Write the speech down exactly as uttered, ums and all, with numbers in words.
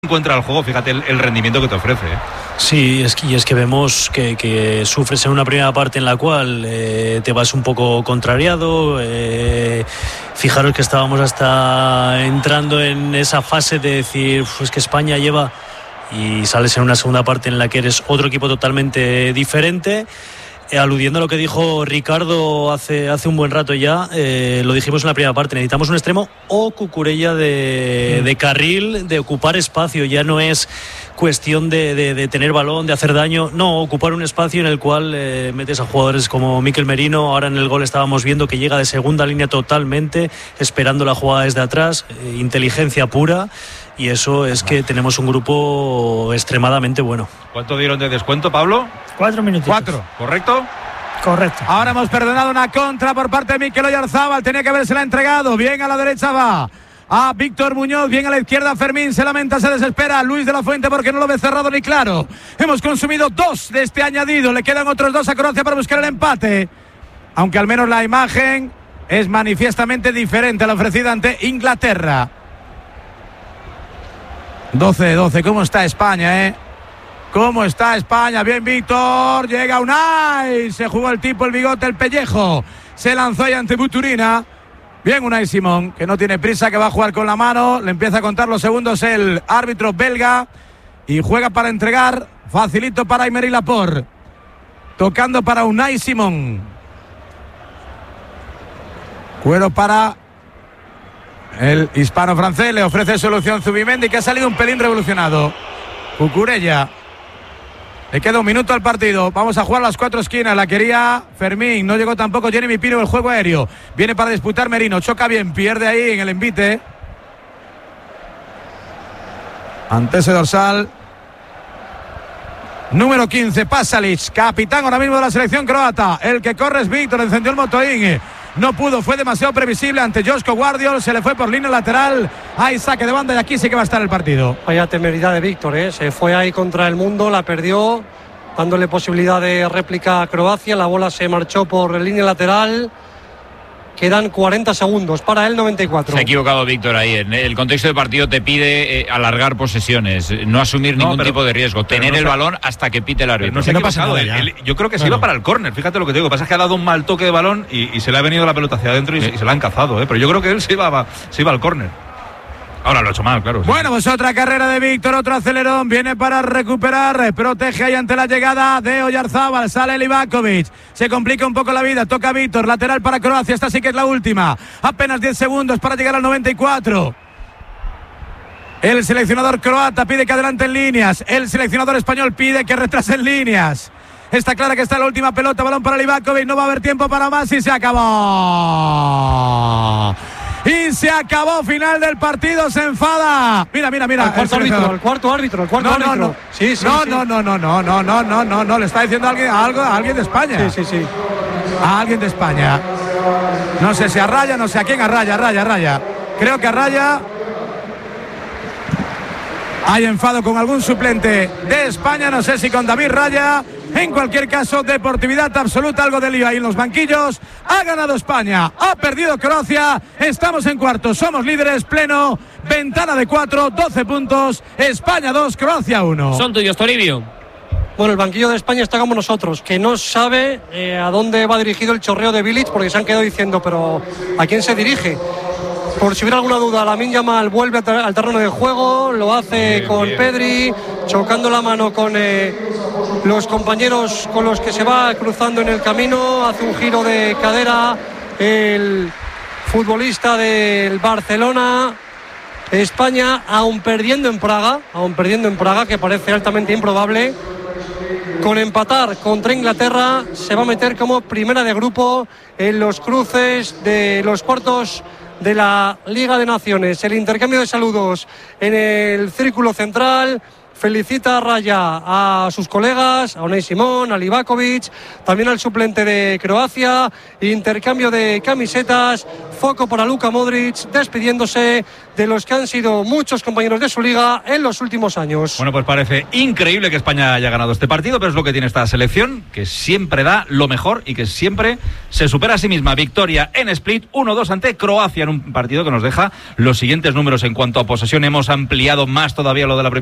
encuentra el juego, fíjate el, el rendimiento que te ofrece, ¿eh? Sí, es que, y es que vemos que, que sufres en una primera parte en la cual eh, te vas un poco contrariado. Eh, fijaros que estábamos hasta entrando en esa fase de decir, pues que España lleva, y sales en una segunda parte en la que eres otro equipo totalmente diferente. Eh, aludiendo a lo que dijo Ricardo hace, hace un buen rato ya, eh, lo dijimos en la primera parte, necesitamos un extremo o Cucurella de, de carril, de ocupar espacio. Ya no es cuestión de, de, de tener balón, de hacer daño, no, ocupar un espacio en el cual eh, metes a jugadores como Mikel Merino. Ahora en el gol estábamos viendo que llega de segunda línea totalmente, esperando la jugada desde atrás, eh, inteligencia pura. Y eso es que tenemos un grupo extremadamente bueno. ¿Cuánto dieron de descuento, Pablo? Cuatro minutos. Cuatro, ¿correcto? Correcto. Ahora hemos perdonado una contra por parte de Mikel Oyarzábal. Tenía que habérsela entregado. Bien a la derecha va a Víctor Muñoz. Bien a la izquierda Fermín. Se lamenta, se desespera Luis de la Fuente porque no lo ve cerrado ni claro. Hemos consumido dos de este añadido. Le quedan otros dos a Croacia para buscar el empate. Aunque al menos la imagen es manifiestamente diferente a la ofrecida ante Inglaterra. doce doce. ¿Cómo está España, eh? ¿Cómo está España? Bien, Víctor. Llega Unai. Se jugó el tipo, el bigote, el pellejo. Se lanzó ahí ante Buturina. Bien, Unai Simón, que no tiene prisa, que va a jugar con la mano. Le empieza a contar los segundos el árbitro belga. Y juega para entregar. Facilito para Aymeric Laporte. Tocando para Unai Simón. Cuero para el hispano-francés. Le ofrece solución Zubimendi, que ha salido un pelín revolucionado. Cucurella. Le queda un minuto al partido. Vamos a jugar las cuatro esquinas. La quería Fermín. No llegó tampoco Jeremy Pino en el juego aéreo. Viene para disputar Merino. Choca bien. Pierde ahí en el envite. Ante ese dorsal. Número quince, Pasalic. Capitán ahora mismo de la selección croata. El que corre es Víctor. Encendió el motoín. No pudo. Fue demasiado previsible ante Josko Guardiol. Se le fue por línea lateral. Hay saque de banda y aquí sí que va a estar el partido. Vaya temeridad de Víctor, ¿eh? Se fue ahí contra el mundo, la perdió, dándole posibilidad de réplica a Croacia. La bola se marchó por línea lateral. Quedan cuarenta segundos para el noventa y cuatro. Se ha equivocado Víctor ahí. En el contexto del partido te pide eh, alargar posesiones, no asumir no, ningún pero, tipo de riesgo, tener no el balón hasta que pite el árbitro. No se ha equivocado. El, el, yo creo que se bueno. iba para el córner. Fíjate lo que te digo. Lo que pasa es que ha dado un mal toque de balón y, y se le ha venido la pelota hacia adentro y, sí. y se la ha encazado. ¿eh? Pero yo creo que él se iba, se iba al córner. Ahora lo ha hecho mal, claro. Bueno, sí. Pues otra carrera de Víctor, otro acelerón. Viene para recuperar, protege ahí ante la llegada de Oyarzábal. Sale Livakovic. Se complica un poco la vida. Toca Víctor, lateral para Croacia. Esta sí que es la última. Apenas diez segundos para llegar al noventa y cuatro. El seleccionador croata pide que adelanten líneas. El seleccionador español pide que retrasen líneas. Está clara que está la última pelota. Balón para Livakovic. No va a haber tiempo para más y se acabó. Y se acabó, final del partido, se enfada. Mira, mira, mira. El cuarto el árbitro, el cuarto árbitro, el cuarto no, árbitro. No, no. Sí, sí, no, sí. no, no, no, no, no, no, no, no, no. Le está diciendo a alguien, a algo, a alguien de España. Sí, sí, sí. A alguien de España. No sé si a Raya, no sé a quién, a Raya, Raya, Raya. Creo que a Raya. Hay enfado con algún suplente de España, no sé si con David Raya. En cualquier caso, deportividad absoluta, algo de lío ahí en los banquillos. Ha ganado España, ha perdido Croacia. Estamos en cuartos, somos líderes, pleno, ventana de cuatro, doce puntos. España dos, Croacia uno. Son tuyos, Toribio. Bueno, el banquillo de España está como nosotros, que no sabe eh, a dónde va dirigido el chorreo de Bilic, porque se han quedado diciendo, pero ¿a quién se dirige? Por si hubiera alguna duda, Lamine Yamal vuelve al terreno de juego, lo hace bien, con bien. Pedri, chocando la mano con eh, los compañeros con los que se va cruzando en el camino, hace un giro de cadera el futbolista del Barcelona. España, aún perdiendo en Praga, aún perdiendo en Praga, que parece altamente improbable, con empatar contra Inglaterra, se va a meter como primera de grupo en los cruces de los cuartos de la Liga de Naciones. El intercambio de saludos en el círculo central. felicita a raya a sus colegas, a Unai Simón, a Livakovic, también al suplente de Croacia, intercambio de camisetas, foco para Luka Modric, despidiéndose de los que han sido muchos compañeros de su liga en los últimos años. Bueno, pues parece increíble que España haya ganado este partido, pero es lo que tiene esta selección, que siempre da lo mejor y que siempre se supera a sí misma. Victoria en Split, uno dos ante Croacia en un partido que nos deja los siguientes números en cuanto a posesión. Hemos ampliado más todavía lo de la